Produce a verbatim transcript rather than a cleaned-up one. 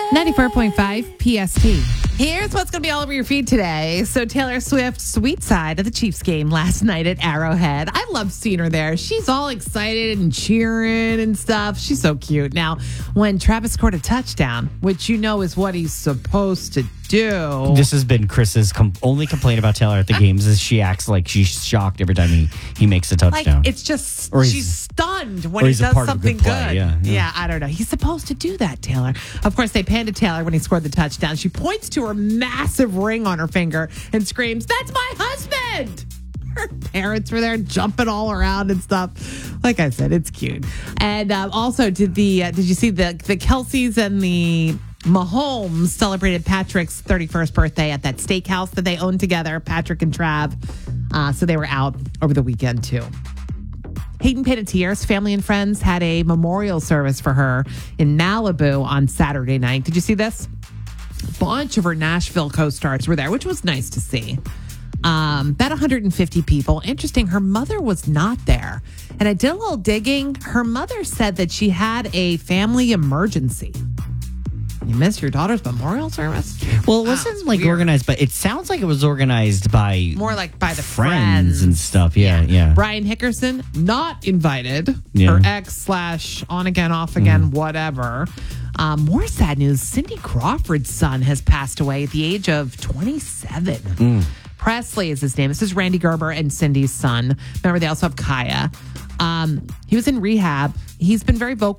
ninety-four point five P S T. Here's what's going to be all over your feed today. So Taylor Swift's sweet side of the Chiefs game last night at Arrowhead. I love seeing her there. She's all excited and cheering and stuff. She's so cute. Now, when Travis scored a touchdown, which you know is what he's supposed to do. This has been Chris's com- only complaint about Taylor at the games is she acts like she's shocked every time he, he makes a touchdown. Like, it's just, Or he's- she's stunned when or he he's a does part of a something good good. play, yeah, yeah. I don't know. He's supposed to do that, Taylor. Of course, they panned to Taylor when he scored the touchdown. She points to her massive ring on her finger and screams, "That's my husband!" Her parents were there jumping all around and stuff. Like I said, it's cute. And um, also, did the uh, did you see the the Kelseys and the Mahomes celebrated Patrick's thirty-first birthday at that steakhouse that they own together, Patrick and Trav. Uh, so they were out over the weekend too. Hayden Panettiere's family and friends had a memorial service for her in Malibu on Saturday night. Did you see this? A bunch of her Nashville co-stars were there, which was nice to see. Um, about one hundred fifty people. Interesting, her mother was not there. And I did a little digging. Her mother said that she had a family emergency. You missed your daughter's memorial service? Well, it wasn't Wow, like weird. organized, but it sounds like it was organized by More like by the friends, friends. and stuff. Yeah, yeah. Brian Hickerson, not invited. Yeah. Her ex slash on again, off again, whatever. Um, more sad news. Cindy Crawford's son has passed away at the age of twenty-seven. Presley is his name. This is Randy Gerber and Cindy's son. Remember, they also have Kaya. Um, he was in rehab. He's been very vocal